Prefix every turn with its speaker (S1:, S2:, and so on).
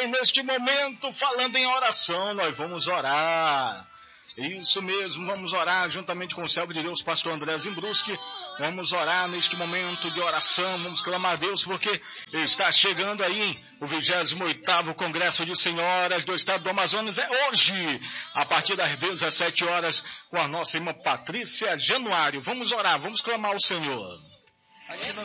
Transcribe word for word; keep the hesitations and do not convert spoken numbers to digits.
S1: E neste momento, falando em oração, nós vamos orar. Isso mesmo, vamos orar juntamente com o servo de Deus, pastor André Zimbruski. Vamos orar neste momento de oração, vamos clamar a Deus, porque está chegando aí o vigésimo oitavo Congresso de Senhoras do Estado do Amazonas. É hoje, a partir das dezessete horas, com a nossa irmã Patrícia Januário. Vamos orar, vamos clamar ao Senhor.